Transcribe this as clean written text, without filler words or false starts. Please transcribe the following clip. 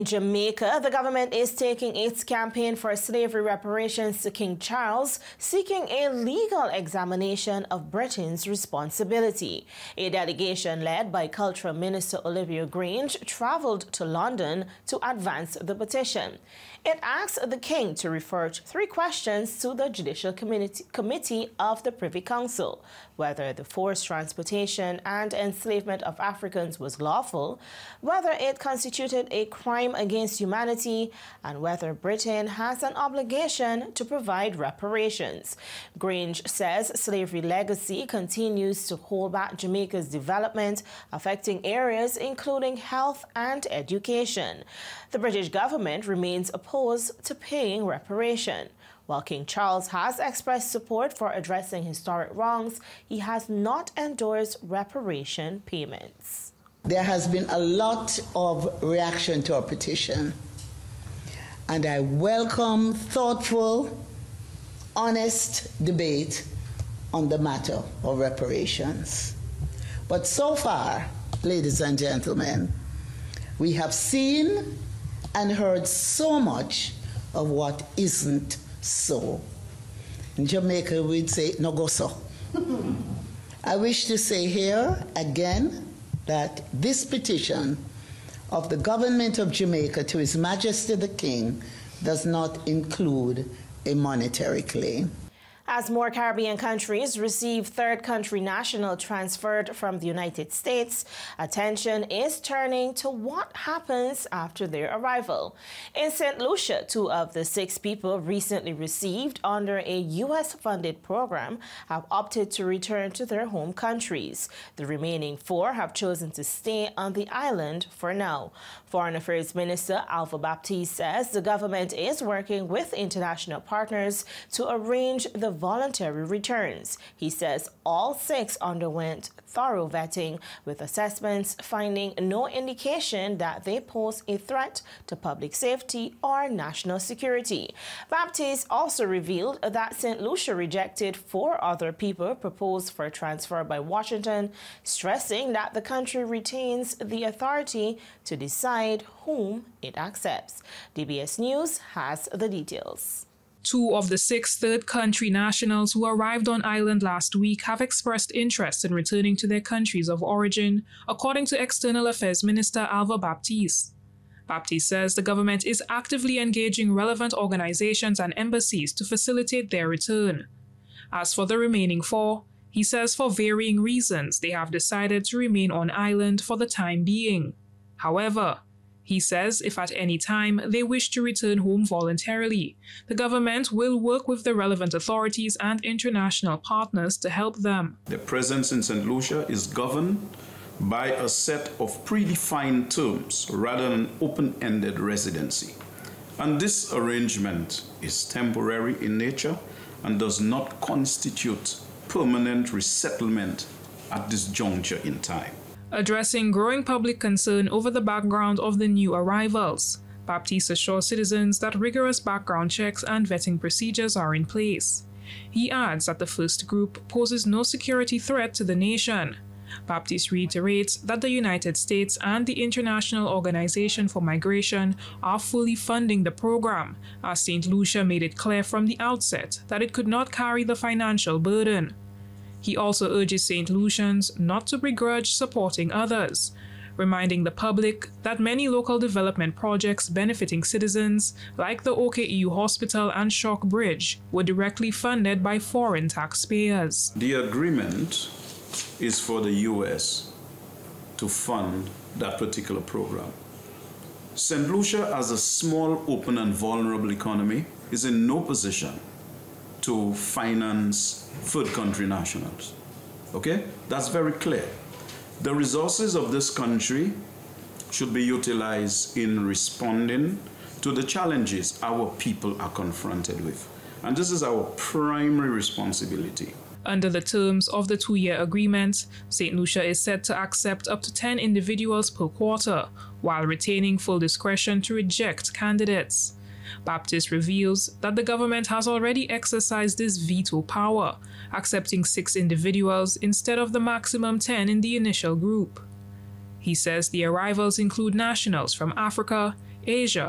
Jamaica, the government is taking its campaign for slavery reparations to King Charles, seeking a legal examination of Britain's responsibility. A delegation led by Cultural Minister Olivia Grange traveled to London to advance the petition. It asked the King to refer 3 questions to the Judicial Committee of the Privy Council: whether the forced transportation and enslavement of Africans was lawful, whether it constituted a crime against humanity, and whether Britain has an obligation to provide reparations. Grange says slavery legacy continues to hold back Jamaica's development, affecting areas including health and education. The British government remains opposed to paying reparation. While King Charles has expressed support for addressing historic wrongs, he has not endorsed reparation payments. There has been a lot of reaction to our petition, and I welcome thoughtful, honest debate on the matter of reparations. But so far, ladies and gentlemen, we have seen and heard so much of what isn't so. In Jamaica, we'd say, no go so. I wish to say here again that this petition of the government of Jamaica to His Majesty the King does not include a monetary claim. As more Caribbean countries receive third country nationals transferred from the United States, attention is turning to what happens after their arrival. In St. Lucia, 2 of the 6 people recently received under a U.S.-funded program have opted to return to their home countries. The remaining 4 have chosen to stay on the island for now. Foreign Affairs Minister Alva Baptiste says the government is working with international partners to arrange the voluntary returns. He says all 6 underwent thorough vetting, with assessments finding no indication that they pose a threat to public safety or national security. Baptiste also revealed that St. Lucia rejected 4 other people proposed for transfer by Washington, stressing that the country retains the authority to decide whom it accepts. DBS News has the details. 2 of the 6 third country nationals who arrived on island last week have expressed interest in returning to their countries of origin, according to External Affairs Minister Alva Baptiste. Baptiste says the government is actively engaging relevant organizations and embassies to facilitate their return. As for the remaining 4, he says for varying reasons they have decided to remain on island for the time being. However, he says if at any time they wish to return home voluntarily, the government will work with the relevant authorities and international partners to help them. Their presence in St. Lucia is governed by a set of predefined terms rather than an open-ended residency. And this arrangement is temporary in nature and does not constitute permanent resettlement at this juncture in time. Addressing growing public concern over the background of the new arrivals, Baptiste assures citizens that rigorous background checks and vetting procedures are in place. He adds that the first group poses no security threat to the nation. Baptiste reiterates that the United States and the International Organization for Migration are fully funding the program, as St. Lucia made it clear from the outset that it could not carry the financial burden. He also urges St. Lucians not to begrudge supporting others, reminding the public that many local development projects benefiting citizens, like the OKEU Hospital and Shock Bridge, were directly funded by foreign taxpayers. The agreement is for the U.S. to fund that particular program. St. Lucia, as a small, open and vulnerable economy, is in no position to finance third country nationals. Okay? That's very clear. The resources of this country should be utilized in responding to the challenges our people are confronted with. And this is our primary responsibility. Under the terms of the 2-year agreement, St. Lucia is set to accept up to 10 individuals per quarter, while retaining full discretion to reject candidates. Baptiste reveals that the government has already exercised this veto power, accepting 6 individuals instead of the maximum 10 in the initial group. He says the arrivals include nationals from Africa, Asia,